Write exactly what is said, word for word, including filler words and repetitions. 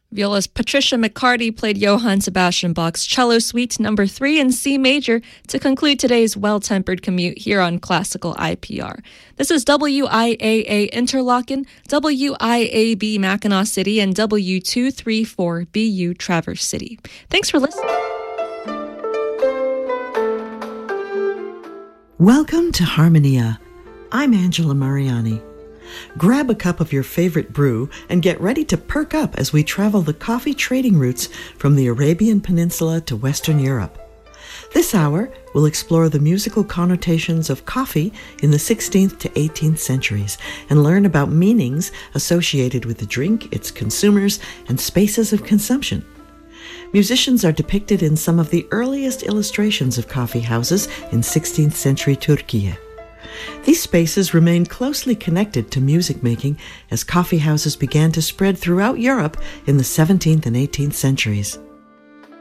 Violist Patricia McCarty played Johann Sebastian Bach's Cello Suite number three in C major to conclude today's well-tempered commute here on Classical I P R. This is W I A A Interlaken, W I A B Mackinac City, and W two three four B U Traverse City. Thanks for listening. Welcome to Harmonia. I'm Angela Mariani. Grab a cup of your favorite brew and get ready to perk up as we travel the coffee trading routes from the Arabian Peninsula to Western Europe. This hour, we'll explore the musical connotations of coffee in the sixteenth to eighteenth centuries and learn about meanings associated with the drink, its consumers, and spaces of consumption. Musicians are depicted in some of the earliest illustrations of coffee houses in sixteenth century Turkey. These spaces remained closely connected to music making as coffee houses began to spread throughout Europe in the seventeenth and eighteenth centuries.